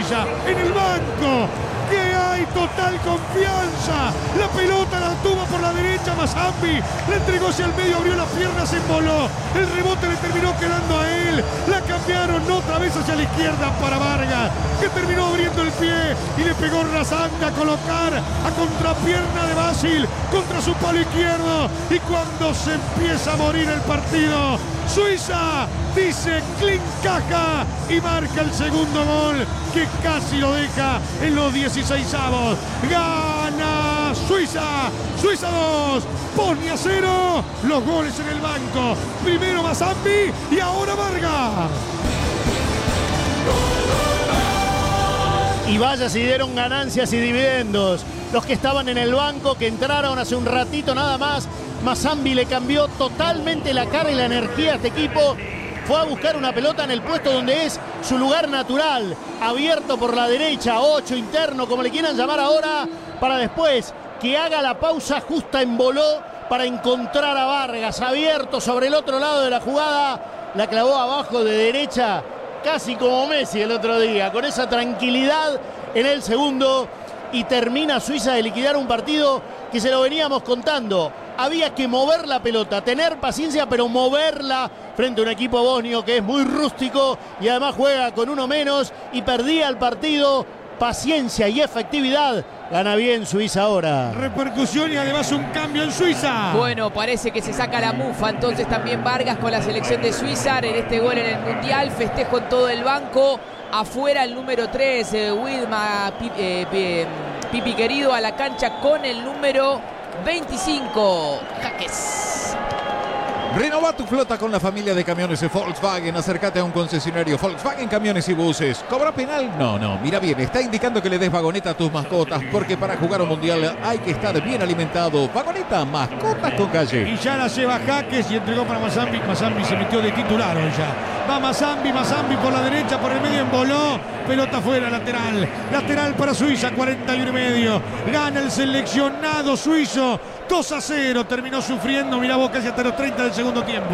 Suiza en el banco. Que hay total confianza. La pelota la tuvo por la derecha Mazambi. La entregó hacia el medio, abrió las piernas, se emboló. El rebote le terminó quedando a él. La cambiaron otra vez hacia la izquierda para Vargas, que terminó abriendo el pie y le pegó rasante a colocar a contrapierna de Basil contra su palo izquierdo. Y cuando se empieza a morir el partido, Suiza dice clink caja y marca el segundo gol, que casi lo deja en los 16avos. Gana Suiza. Suiza 2, Bosnia 0. Los goles en el banco. Primero Mazambi y ahora Vargas. Y vaya si dieron ganancias y dividendos. Los que estaban en el banco, que entraron hace un ratito nada más. Mazambi le cambió totalmente la cara y la energía a este equipo. Fue a buscar una pelota en el puesto donde es su lugar natural, abierto por la derecha, 8 interno, como le quieran llamar ahora, para después que haga la pausa justa en Boló para encontrar a Vargas, abierto sobre el otro lado de la jugada, la clavó abajo de derecha, casi como Messi el otro día, con esa tranquilidad en el segundo, y termina Suiza de liquidar un partido que se lo veníamos contando. Había que mover la pelota, tener paciencia, pero moverla frente a un equipo bosnio que es muy rústico y además juega con uno menos y perdía el partido. Paciencia y efectividad. Gana bien Suiza ahora. Repercusión y además un cambio en Suiza. Bueno, parece que se saca la mufa entonces también Vargas con la selección de Suiza en este gol en el Mundial. Festejo en todo el banco. Afuera el número 3, Wilma Pipi querido, a la cancha con el número 25, Jaques. Renova tu flota con la familia de camiones de Volkswagen. Acércate a un concesionario Volkswagen Camiones y Buses. ¿Cobra penal? No. Mira bien, está indicando que le des vagoneta a tus mascotas, porque para jugar un mundial hay que estar bien alimentado. Vagoneta, mascotas con calle. Y ya la lleva Jaques y entregó para Mazambi. Mazambi se metió de titular hoy ya. Va Mazambi por la derecha, por el medio emboló. Pelota fuera, lateral. Lateral para Suiza, 41,5. Gana el seleccionado suizo. 2-0, terminó sufriendo, mirá vos, casi hasta los 30 del segundo tiempo.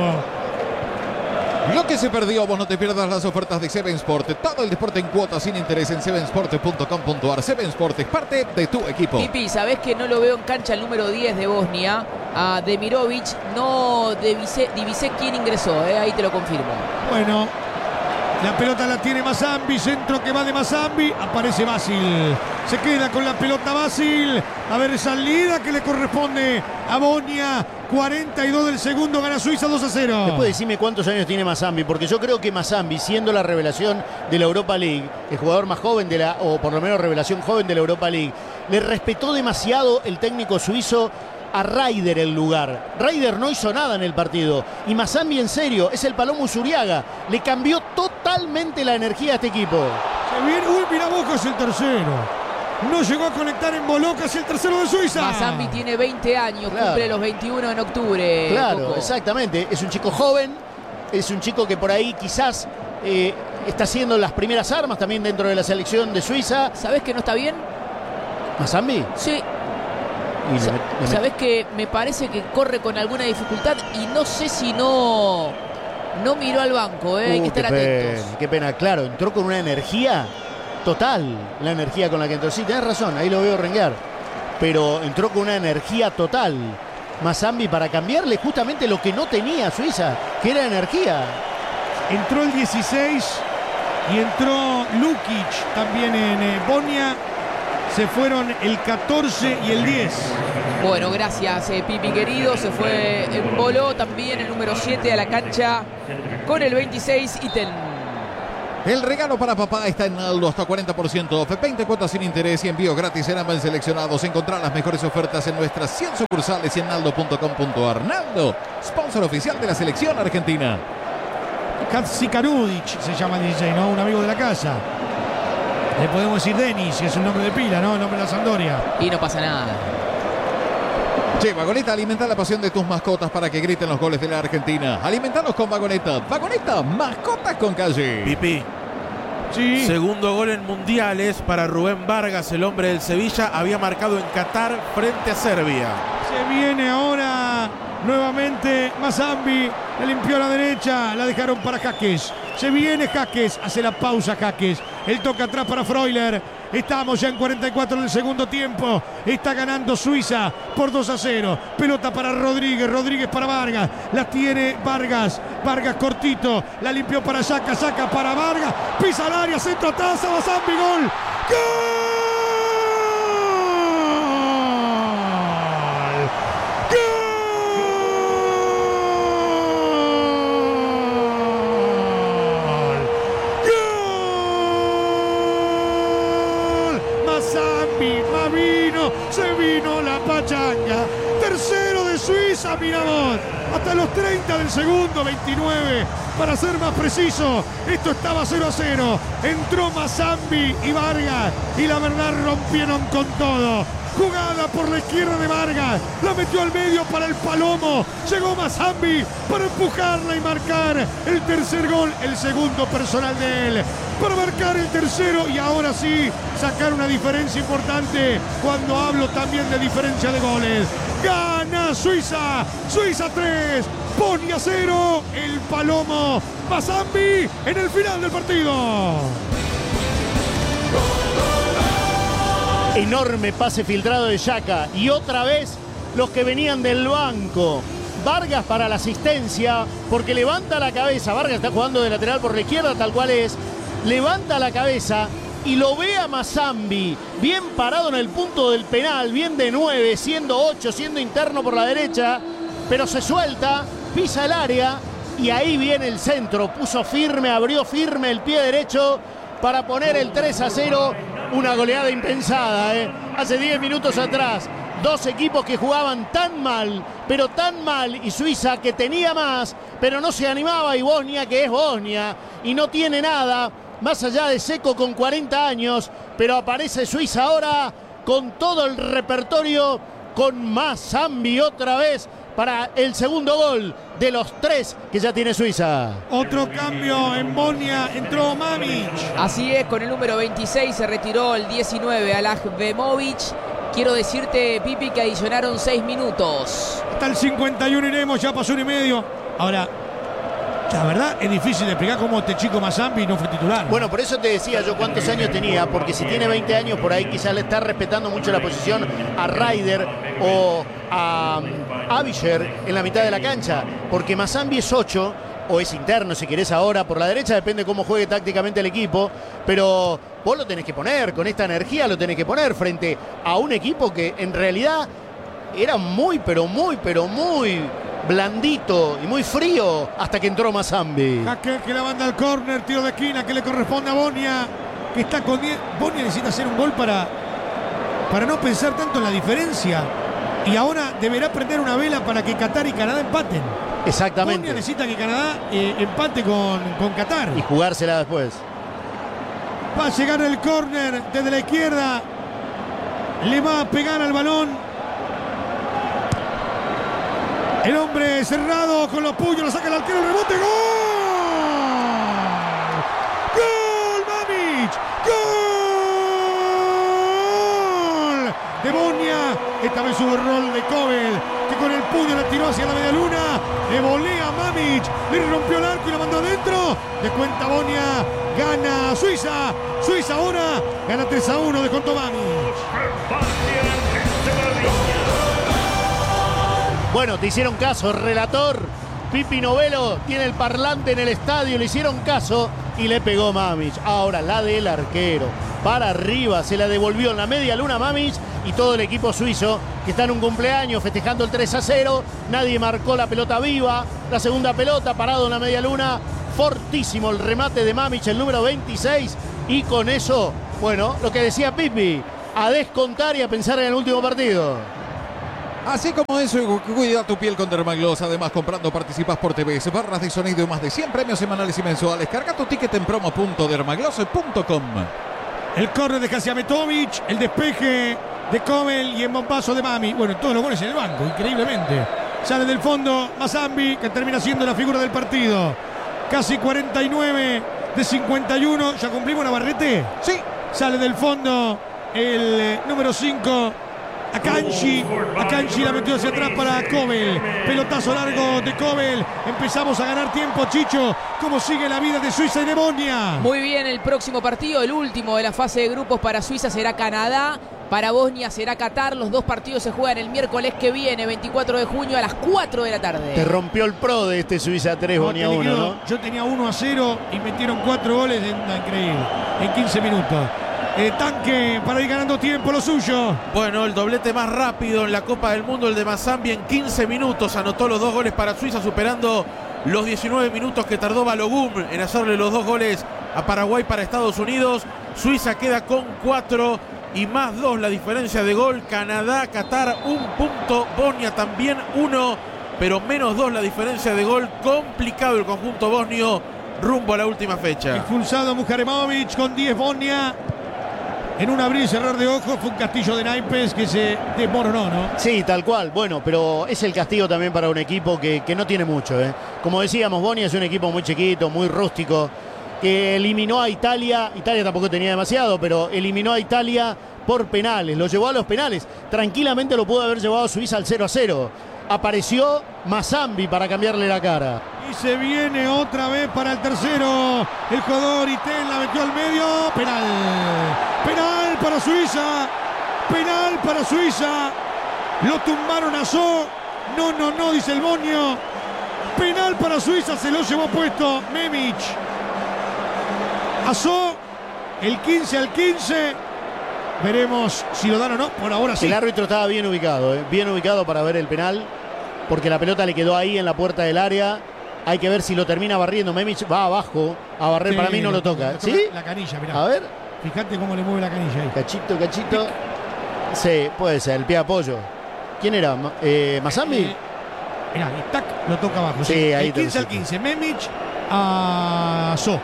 Lo que se perdió, vos no te pierdas las ofertas de Seven Sport. Todo el deporte en cuotas sin interés en sevensport.com.ar. Seven Sport es parte de tu equipo. Pipi, ¿sabés que no lo veo en cancha el número 10 de Bosnia? A Demirovic, no divisé quién ingresó, ahí te lo confirmo. Bueno, la pelota la tiene Mazambi, centro que va de Mazambi, aparece Basil. Se queda con la pelota Basil. A ver, salida que le corresponde a Bosnia. 42 del segundo, gana Suiza 2-0. Después decime cuántos años tiene Mazambi, porque yo creo que Mazambi, siendo la revelación de la Europa League, el jugador más joven o por lo menos revelación joven de la Europa League, le respetó demasiado el técnico suizo a Raider el lugar. Raider no hizo nada en el partido. Y Mazambi, en serio, es el Palomo Uzuriaga. Le cambió totalmente la energía a este equipo. Se viene, uy, mira Boca, es el tercero. No llegó a conectar en Boloca, es el tercero de Suiza. Mazambi tiene 20 años, claro. Cumple los 21 en octubre. Claro, Coco. exactamente. Es un chico joven, es un chico que por ahí quizás está haciendo las primeras armas también dentro de la selección de Suiza. ¿Sabés que no está bien? ¿Mazambi? Sí. Y ¿Sabés que me parece que corre con alguna dificultad? Y no sé si no miró al banco, hay que estar atentos. Qué pena, claro, entró con una energía total, la energía con la que entró. Sí, tenés razón, ahí lo veo renguear, pero entró con una energía total Mazambi para cambiarle justamente lo que no tenía Suiza, que era energía. Entró el 16 y entró Lukic también en Bosnia. Se fueron el 14 y el 10. Bueno, gracias Pipi querido. Se fue en Boló también el número 7 a la cancha con el 26 Iten. El regalo para papá está en Naldo, hasta 40% off, 20 cuotas sin interés y envío gratis en ambos seleccionados. Encontrar las mejores ofertas en nuestras 100 sucursales y en naldo.com.ar. Naldo, sponsor oficial de la selección argentina. Katsi Karudic se llama el DJ, ¿no? Un amigo de la casa. Le podemos decir Denis, si es un nombre de pila, ¿no? El nombre de la Sampdoria. Y no pasa nada. Che, Vagoneta, alimenta la pasión de tus mascotas para que griten los goles de la Argentina. Alimentalos con Vagoneta. Vagoneta, mascotas con calle. Pipi. Sí. Segundo gol en mundiales para Rubén Vargas, el hombre del Sevilla. Había marcado en Qatar frente a Serbia. Se viene ahora nuevamente Mazambi. Le limpió a la derecha, la dejaron para Jaques. Se viene Jaques, hace la pausa Jaques. El toque atrás para Freuler. Estamos ya en 44 del segundo tiempo. Está ganando Suiza por 2-0. Pelota para Rodríguez. Rodríguez para Vargas. La tiene Vargas. Vargas cortito. La limpió para Xhaka. Xhaka para Vargas. Pisa al área. Centro atrás. Mazambi. Gol. ¡Gol! Se vino la pachanga. Tercero de Suiza, miramos. Hasta los 30 del segundo, 29. Para ser más preciso, esto estaba 0-0. Entró Mazambi y Vargas. Y la verdad rompieron con todo. Jugada por la izquierda de Vargas. La metió al medio para el Palomo. Llegó Mazambi para empujarla y marcar el tercer gol. El segundo personal de él. Para marcar el tercero y ahora sí sacar una diferencia importante cuando hablo también de diferencia de goles. Gana Suiza. Suiza 3. Bosnia 0. El Palomo. Mazambi en el final del partido. Enorme pase filtrado de Xhaka y otra vez los que venían del banco. Vargas para la asistencia porque levanta la cabeza. Vargas está jugando de lateral por la izquierda tal cual es. Levanta la cabeza y lo ve a Mazambi bien parado en el punto del penal, bien de 9, siendo 8, siendo interno por la derecha, pero se suelta, pisa el área y ahí viene el centro. Puso firme, abrió firme el pie derecho para poner el 3-0. Una goleada impensada, Hace 10 minutos atrás, dos equipos que jugaban tan mal, pero tan mal, y Suiza que tenía más, pero no se animaba, y Bosnia que es Bosnia, y no tiene nada, más allá de Seco con 40 años, pero aparece Suiza ahora con todo el repertorio, con Mazambi otra vez, para el segundo gol de los 3 que ya tiene Suiza. Otro cambio en Bosnia, entró Mamić. Así es, con el número 26 se retiró el 19, Alahbemovic. Quiero decirte, Pipi, que adicionaron 6 minutos. Hasta el 51 iremos, ya pasó 1 y medio. Ahora, la verdad es difícil de explicar cómo este chico Mazambi no fue titular. Bueno, por eso te decía yo cuántos años tenía, porque si tiene 20 años por ahí quizás le está respetando mucho la posición a Ryder o a Avisher en la mitad de la cancha, porque Mazambi es 8 o es interno si querés ahora por la derecha, depende cómo juegue tácticamente el equipo, pero vos lo tenés que poner, con esta energía lo tenés que poner frente a un equipo que en realidad era muy blandito y muy frío hasta que entró Mazambi. Jaque que la manda al córner, tiro de esquina que le corresponde a Bosnia, que está con 10. Bosnia necesita hacer un gol para no pensar tanto en la diferencia. Y ahora deberá prender una vela para que Qatar y Canadá empaten. Exactamente. Bosnia necesita que Canadá empate con Qatar. Y jugársela después. Va a llegar el córner desde la izquierda. Le va a pegar al balón. El hombre cerrado con los puños, lo saca el arquero, el rebote, ¡gol! ¡Gol, Mamić! ¡Gol! De Bosnia, esta vez hubo rol de Kobel, que con el puño la tiró hacia la media luna, le volea a Mamić, le rompió el arco y lo mandó adentro, descuenta Bosnia, gana Suiza, Suiza ahora gana 3-1, descontó Mamić. Bueno, te hicieron caso, relator. Pipi Novello tiene el parlante en el estadio, le hicieron caso y le pegó Mamić. Ahora la del arquero, para arriba, se la devolvió en la media luna Mamić y todo el equipo suizo que está en un cumpleaños festejando el 3-0. Nadie marcó la pelota viva, la segunda pelota parado en la media luna. Fortísimo el remate de Mamić, el número 26. Y con eso, bueno, lo que decía Pipi, a descontar y a pensar en el último partido. Así como eso, cuida tu piel con Dermagloss. Además, comprando participas por TVs, barras de sonido y más de 100 premios semanales y mensuales. Carga tu ticket en promo.dermagloss.com. El córner de Hadziametovic, el despeje de Kobel y el bombazo de Mamić. Bueno, todos los goles en el banco, increíblemente. Sale del fondo Mazambi, que termina siendo la figura del partido. Casi 49 de 51. ¿Ya cumplimos, Navarrete? Sí. Sale del fondo el número 5 Akanji la metió hacia atrás para Kobel. Pelotazo largo de Kobel. Empezamos a ganar tiempo, Chicho. ¿Cómo sigue la vida de Suiza y de Bosnia? Muy bien, el próximo partido, el último de la fase de grupos para Suiza será Canadá. Para Bosnia será Qatar. Los dos partidos se juegan el miércoles que viene, 24 de junio a las 4 de la tarde. Te rompió el pro de este Suiza 3, Bosnia 1, ¿no? Yo tenía 1-0 y metieron 4 goles. Increíble. En 15 minutos. Tanque para ir ganando tiempo, lo suyo. Bueno, el doblete más rápido en la Copa del Mundo, el de Mazambi, en 15 minutos anotó los 2 goles para Suiza, superando los 19 minutos que tardó Balogun en hacerle los 2 goles a Paraguay para Estados Unidos. Suiza queda con 4 y más 2 la diferencia de gol. Canadá, Qatar, 1 punto. Bosnia también 1, pero menos 2 la diferencia de gol. Complicado el conjunto bosnio rumbo a la última fecha. Expulsado Muharemovic con 10 Bosnia. En un abrir y cerrar de ojos fue un castillo de naipes que se desmoronó, ¿no? Sí, tal cual. Bueno, pero es el castigo también para un equipo que no tiene mucho, ¿eh? Como decíamos, Bosnia es un equipo muy chiquito, muy rústico, que eliminó a Italia. Italia tampoco tenía demasiado, pero eliminó a Italia por penales. Lo llevó a los penales. Tranquilamente lo pudo haber llevado a Suiza al 0-0. Apareció Mazambi para cambiarle la cara. Y se viene otra vez para el tercero. El jugador Itel la metió al medio. Penal. Penal para Suiza. Penal para Suiza. Lo tumbaron a So. No, dice el Bonio. Penal para Suiza. Se lo llevó puesto Memic. A So. El 15 al 15. Veremos si lo dan o no. Por ahora sí. El árbitro estaba bien ubicado, ¿eh? Bien ubicado para ver el penal. Porque la pelota le quedó ahí en la puerta del área. Hay que ver si lo termina barriendo. Memic va abajo a barrer. Sí, para mí no lo toca. ¿Sí? La canilla, mirá. A ver. Fíjate cómo le mueve la canilla ahí. Cachito. Sí, puede ser. El pie de apoyo. ¿Quién era? ¿Mazambi? Mirá, y tac, lo toca abajo. Sí, ahí. El 15 al 15. Memic a So.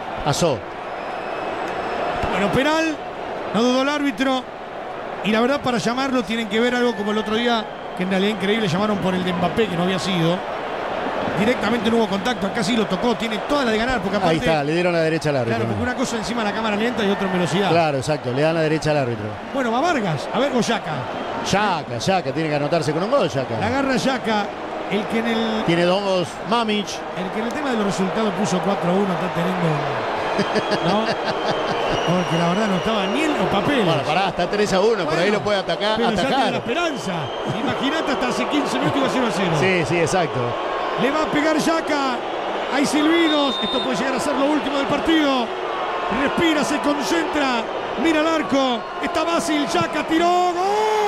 Bueno, penal. No dudó el árbitro. Y la verdad, para llamarlo tienen que ver algo como el otro día, que en realidad increíble, llamaron por el de Mbappé, que no había sido. Directamente no hubo contacto, acá sí lo tocó, tiene toda la de ganar, porque aparte, ahí está, le dieron la derecha al árbitro. Claro, porque una cosa encima de la cámara lenta y otra en velocidad. Claro, exacto, le dan la derecha al árbitro. Bueno, va Vargas, a ver, o Yaka. Yaka, tiene que anotarse con un gol, Yaka. La agarra Yaka, el que en el... Tiene 2 Mamic. El que en el tema de los resultados puso 4-1, está teniendo... ¿No? Porque la verdad no estaba ni en los papeles. Bueno, pará, está 3-1, por ahí lo puede atacar. Pero ya tiene la esperanza. Imagínate, hasta hace 15 minutos iba 0-0. Sí, exacto. Le va a pegar Yaka. Hay silbidos. Esto puede llegar a ser lo último del partido. Respira, se concentra. Mira el arco. Está Basil. Yaka tiró. ¡Gol!